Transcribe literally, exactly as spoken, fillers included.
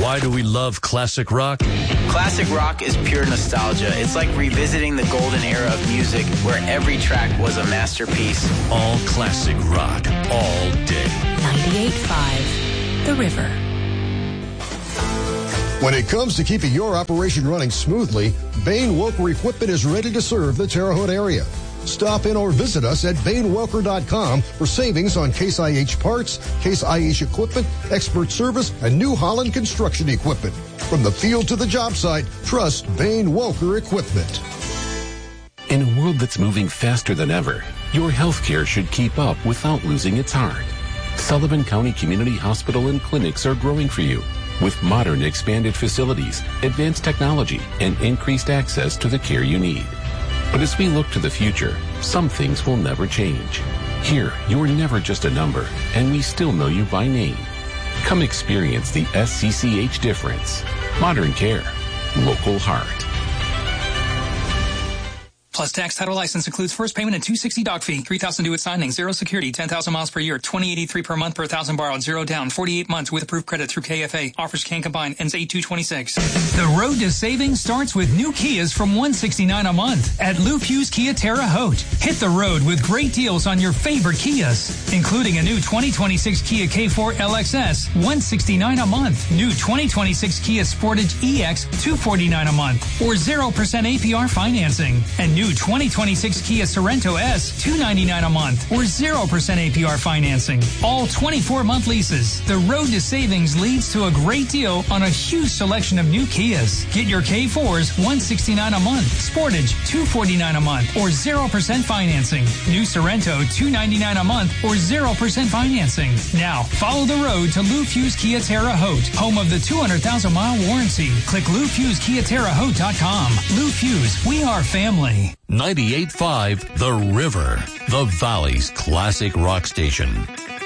Why do we love classic rock? Classic rock is pure nostalgia. It's like revisiting the golden era of music where every track was a masterpiece. All classic rock, all day. ninety-eight point five, The River. When it comes to keeping your operation running smoothly, Bain Welker Equipment is ready to serve the Terre Haute area. Stop in or visit us at Bain Welker dot com for savings on Case I H parts, Case I H equipment, expert service, and New Holland construction equipment. From the field to the job site, trust Bain Welker Equipment. In a world that's moving faster than ever, your healthcare should keep up without losing its heart. Sullivan County Community Hospital and clinics are growing for you with modern expanded facilities, advanced technology, and increased access to the care you need. But as we look to the future, some things will never change. Here, you're never just a number, and we still know you by name. Come experience the S C C H difference. Modern care. Local heart. Plus tax title license includes first payment and two hundred sixty doc fee, three thousand due at signing, zero security, ten thousand miles per year, twenty eighty-three per month per one thousand borrowed, zero down, forty-eight months with approved credit through K F A. Offers can combine, ends eight two twenty-six. The road to savings starts with new Kias from one hundred sixty-nine dollars a month at Lou Pugh's Kia Terre Haute. Hit the road with great deals on your favorite Kias, including a new twenty twenty-six Kia K four L X S, one hundred sixty-nine dollars a month. New twenty twenty-six Kia Sportage E X, two hundred forty-nine dollars a month, or zero percent A P R financing. And new twenty twenty-six Kia Sorento S, two hundred ninety-nine dollars a month, or zero percent A P R financing. All twenty-four month leases. The road to savings leads to a great deal on a huge selection of new Kias. Get your K fours, one hundred sixty-nine dollars a month, Sportage, two hundred forty-nine dollars a month, or zero percent financing. New Sorento, two hundred ninety-nine dollars a month, or zero percent financing. Now, follow the road to Lou Pugh's Kia Terre Haute, home of the two hundred thousand mile warranty. Click Lou Pugh's Kia Terre Haute dot com. Lou Pugh's, we are family. ninety-eight point five The River, the Valley's classic rock station.